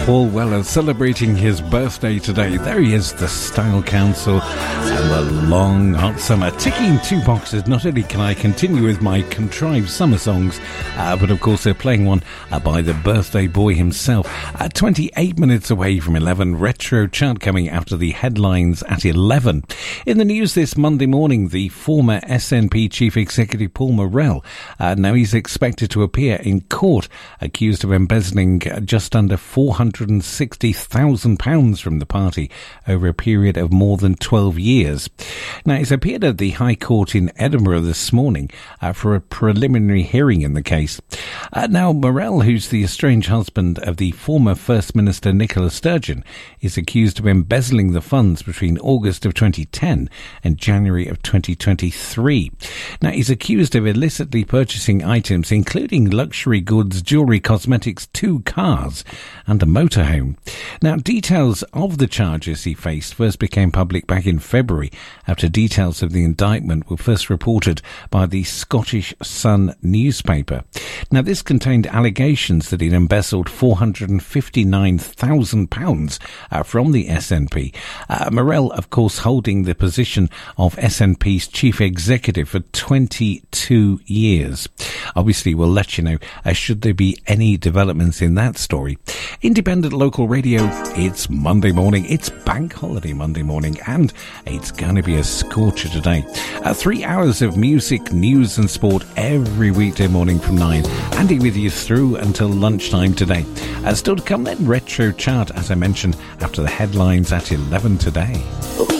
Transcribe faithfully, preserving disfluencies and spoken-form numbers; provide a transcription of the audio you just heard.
Paul Weller celebrating his birthday today. There he is, the Style Council and the long hot summer. Ticking two boxes. Not only can I continue with my contrived summer songs, uh, but of course they're playing one uh, by the birthday boy himself. Uh, twenty-eight minutes away from eleven. Retro chart coming after the headlines at eleven. In the news this Monday morning, the former S N P Chief Executive Paul Morrell, uh, now he's expected to appear in court accused of embezzling just under four hundred sixty thousand pounds from the party over a period of more than twelve years. Now, he's appeared at the High Court in Edinburgh this morning uh, for a preliminary hearing in the case. Uh, now, Morrell, who's the estranged husband of the former First Minister Nicola Sturgeon, is accused of embezzling the funds between August of twenty ten and January of twenty twenty-three. Now, he's accused of illicitly purchasing items including luxury goods, jewellery, cosmetics, two cars and a motorhome. Now, details of the charges he faced first became public back in February after details of the indictment were first reported by the Scottish Sun newspaper. Now, this contained allegations that he'd embezzled four hundred fifty-nine thousand pounds uh, from the S N P. Uh, Morrell, of course, holding the position of S N P's chief executive for twenty-two years. Obviously, we'll let you know uh, should there be any developments in that story. Independent local radio, it's Monday morning, it's Bank Holiday Monday morning, and it's going to be a scorcher today. Uh, three hours of music, news and sport every weekday morning from nine. Andy with you through until lunchtime today. Uh, still to come then, Retro Chart, as I mentioned, after the headlines at eleven today.